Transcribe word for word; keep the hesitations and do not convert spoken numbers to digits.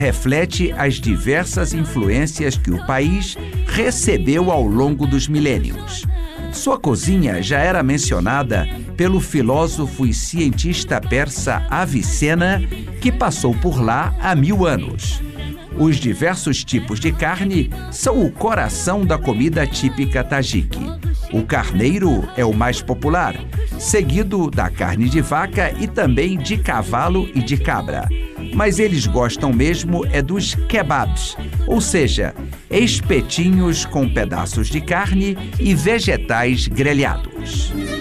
reflete as diversas influências que o país recebeu ao longo dos milênios. Sua cozinha já era mencionada pelo filósofo e cientista persa Avicena, que passou por lá há mil anos. Os diversos tipos de carne são o coração da comida típica tajique. O carneiro é o mais popular, seguido da carne de vaca e também de cavalo e de cabra. Mas eles gostam mesmo é dos kebabs, ou seja, espetinhos com pedaços de carne e vegetais grelhados.